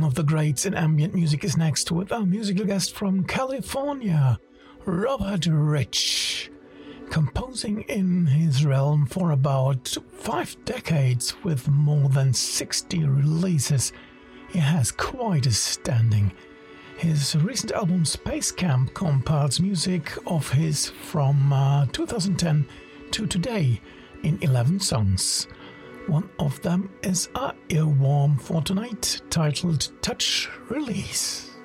of the greats in ambient music is next with a musical guest from California, Robert Rich. Composing in his realm for about 5 decades with more than 60 releases, he has quite a standing. His recent album Space Camp compiles music of his from 2010 to today in 11 songs. One of them is a earworm for tonight, titled Touch Release.